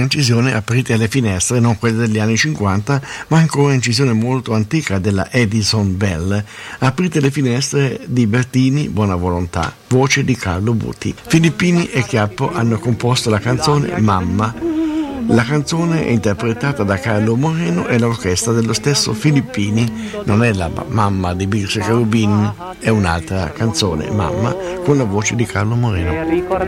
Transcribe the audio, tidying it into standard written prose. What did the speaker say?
incisione Aprite le finestre, non quelle degli anni 50, ma ancora incisione molto antica della Edison Bell. Aprite le finestre di Bertini, Buona Volontà, voce di Carlo Butti. Filippini e Chiappo hanno composto la canzone Mamma. La canzone è interpretata da Carlo Moreno e l'orchestra dello stesso Filippini. Non è la Mamma di Bill Cherubin, è un'altra canzone, Mamma, con la voce di Carlo Moreno.